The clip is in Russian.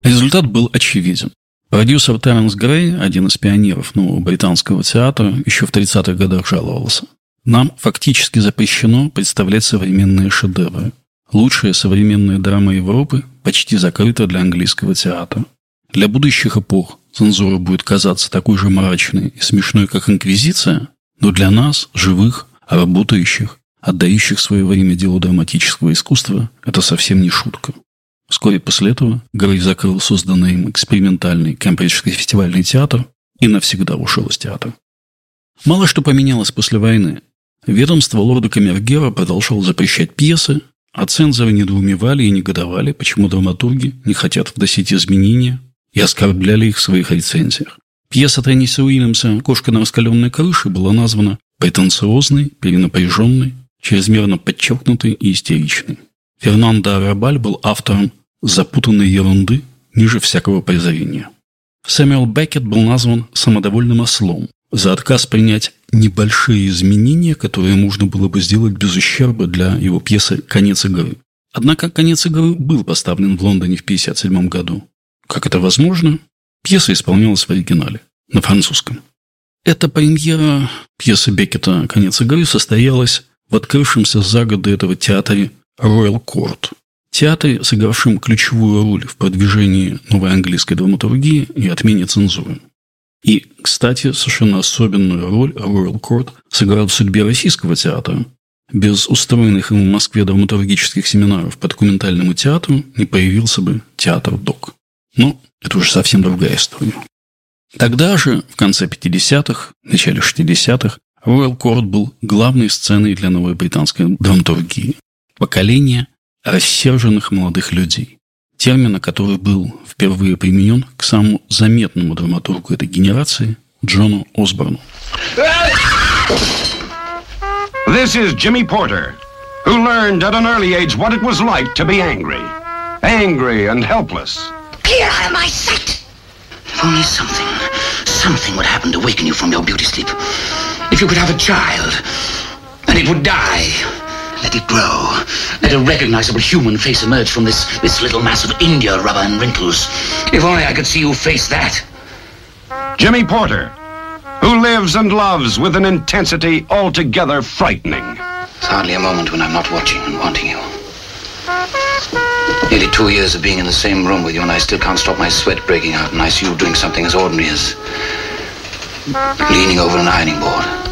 Результат был очевиден. Продюсер Теренс Грей, один из пионеров нового британского театра, еще в 30-х годах жаловался: нам фактически запрещено представлять современные шедевры. Лучшая современная драма Европы почти закрыта для английского театра. Для будущих эпох цензура будет казаться такой же мрачной и смешной, как инквизиция, но для нас, живых, работающих, отдающих свое время делу драматического искусства, это совсем не шутка. Вскоре после этого Грей закрыл созданный им экспериментальный Кембриджский фестивальный театр и навсегда ушел из театра. Мало что поменялось после войны. Ведомство лорда Камергера продолжало запрещать пьесы, а цензоры недоумевали и негодовали, почему драматурги не хотят вносить изменения, и оскорбляли их в своих рецензиях. Пьеса Тенниса Уильямса «Кошка на раскаленной крыше» была названа претенциозной, перенапряженной, чрезмерно подчеркнутой и истеричной. Фернандо Аррабаль был автором запутанной ерунды ниже всякого презрения. Сэмюэл Беккет был назван самодовольным ослом за отказ принять небольшие изменения, которые можно было бы сделать без ущерба для его пьесы «Конец игры». Однако «Конец игры» был поставлен в Лондоне в 1957 году. Как это возможно? Пьеса исполнялась в оригинале, на французском. Эта премьера пьесы Беккета «Конец игры» состоялась в открывшемся за год до этого театре Royal Court. Театре, сыгравшем ключевую роль в продвижении новой английской драматургии и отмене цензуры. И, кстати, совершенно особенную роль Royal Court сыграл в судьбе российского театра. Без устроенных им в Москве драматургических семинаров по документальному театру не появился бы театр ДОК. Но это уже совсем другая история. Тогда же, в конце 50-х, начале 60-х, Royal Court был главной сценой для новой британской драматургии. Поколение рассерженных молодых людей. Термин, который был впервые применен к самому заметному драматургу этой генерации Джону Осборну. This is Jimmy Porter, who learned at an early age what it was like to be angry. Angry and helpless. Clear out of my sight! If only something would happen to waken you from your beauty sleep. If you could have a child, and it would die. Let it grow. Let a recognizable human face emerge from this little mass of India rubber and wrinkles. If only I could see you face that. Jimmy Porter, who lives and loves with an intensity altogether frightening. There's hardly a moment when I'm not watching and wanting you. Nearly 2 years of being in the same room with you, and I still can't stop my sweat breaking out, and I see you doing something as ordinary as leaning over an ironing board.